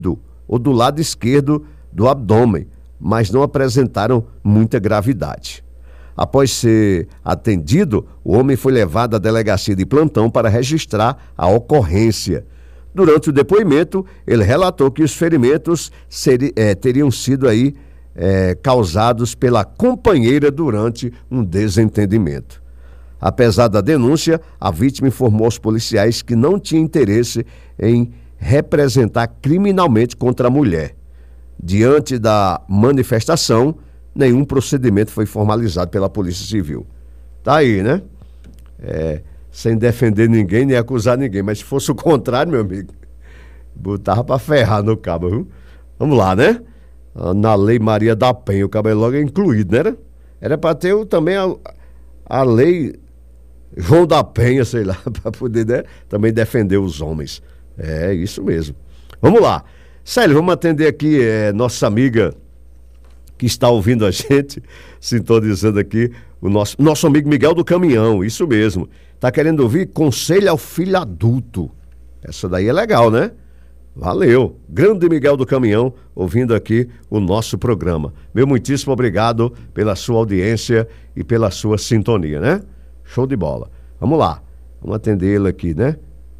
ou do lado esquerdo do abdômen, mas não apresentaram muita gravidade. Após ser atendido, o homem foi levado à delegacia de plantão para registrar a ocorrência. Durante o depoimento, ele relatou que os ferimentos teriam sido causados pela companheira durante um desentendimento. Apesar da denúncia, a vítima informou aos policiais que não tinha interesse em representar criminalmente contra a mulher. Diante da manifestação, nenhum procedimento foi formalizado pela Polícia Civil. Tá aí, né? Sem defender ninguém, nem acusar ninguém. Mas se fosse o contrário, meu amigo, botava pra ferrar no cabo, viu? Vamos lá, né? Na Lei Maria da Penha, o cabo é logo incluído, né? Era pra ter também a Lei João da Penha, sei lá, pra poder, né, também defender os homens. É isso mesmo. Vamos lá. Célio, vamos atender aqui nossa amiga que está ouvindo a gente, sintonizando aqui, o nosso amigo Miguel do Caminhão, isso mesmo. Está querendo ouvir Conselho ao Filho Adulto. Essa daí é legal, né? Valeu. Grande Miguel do Caminhão, ouvindo aqui o nosso programa. Meu muitíssimo obrigado pela sua audiência e pela sua sintonia, né? Show de bola. Vamos lá. Vamos atender ele aqui, né?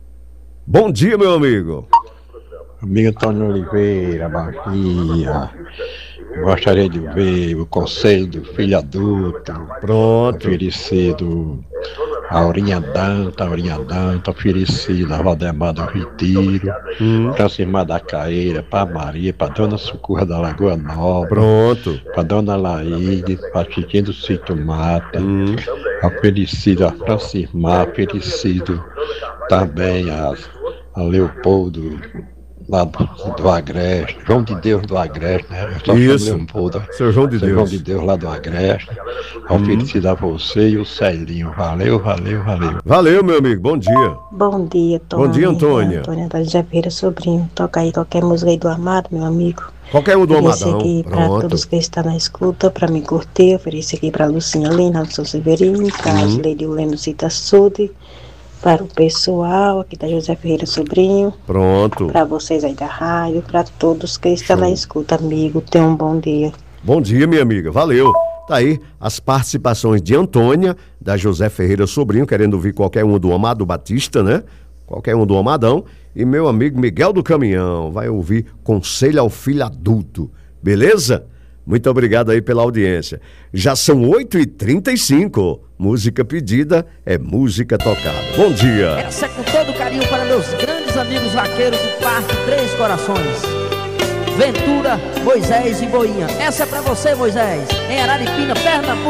Bom dia, meu amigo. Amigo Antônio Oliveira, bom dia. Gostaria de ver o Conselho do Filho Adulto. Pronto. Oferecido a Aurinha Danta, oferecido a Valdemar do Retiro, para cima da Caeira, para Maria, para Dona Socorro da Lagoa Nova. Pronto. Para Dona Laíde, para Chiquinho do Sítio Mata. Oferecido a Francimar, oferecido também a Leopoldo lá do Agreste, João de Deus do Agreste, né? Eu só isso, Leopoldo, seu João de Deus. João de Deus lá do Agreste, oferecido a você e o Celinho. Valeu. Valeu, meu amigo, bom dia. Bom dia, Antônio. Bom dia, Antônia. Antônia da José Ferreira Sobrinho. Toca aí qualquer música aí do Amado, meu amigo. Qualquer um do Amadão. Aqui para pronto. todos que estão na escuta, para me curtir, ofereço aqui para Lucinha Lina, do São Severino, para a Leide Leno Cita Sude, para o pessoal aqui da José Ferreira Sobrinho. Pronto. Para vocês aí da rádio, para todos que estão na escuta, amigo. Tenham um bom dia. Bom dia, minha amiga. Valeu. Tá aí as participações de Antônia, da José Ferreira Sobrinho, querendo ouvir qualquer um do Amado Batista, né? Qualquer um do Amadão. E meu amigo Miguel do Caminhão vai ouvir Conselho ao Filho Adulto. Beleza? Muito obrigado aí pela audiência. Já são 8h35. Música pedida é música tocada. Bom dia. Essa é com todo carinho para meus grandes amigos vaqueiros do Parque Três Corações. Ventura, Moisés e Boinha. Essa é para você, Moisés, em Araripina, Pernambuco.